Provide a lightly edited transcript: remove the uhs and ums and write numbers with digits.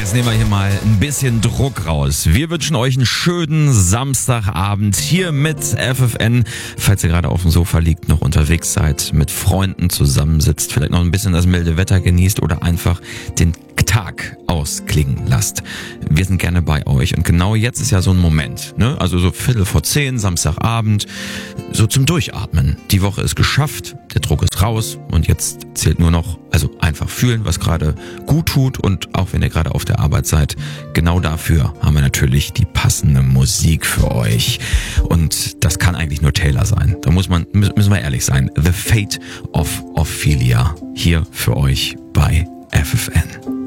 jetzt nehmen wir hier mal ein bisschen Druck raus. Wir wünschen euch einen schönen Samstagabend hier mit FFN. Falls ihr gerade auf dem Sofa liegt, noch unterwegs seid, mit Freunden zusammensitzt, vielleicht noch ein bisschen das milde Wetter genießt oder einfach den Tag ausklingen lasst. Wir sind gerne bei euch und genau jetzt ist ja so ein Moment, ne? Also so 9:45, Samstagabend, so zum Durchatmen. Die Woche ist geschafft, der Druck ist raus und jetzt zählt nur noch, also einfach fühlen, was gerade gut tut, und auch wenn ihr gerade auf der Arbeit seid, genau dafür haben wir natürlich die passende Musik für euch. Und das kann eigentlich nur Taylor sein. Da müssen wir ehrlich sein. The Fate of Ophelia hier für euch bei FFN.